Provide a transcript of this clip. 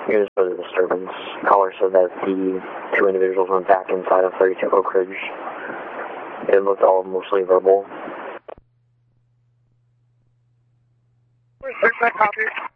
Units for the disturbance. Caller said that the two individuals went back inside of 32 Oak Ridge. It looked all mostly verbal. Where's my copy?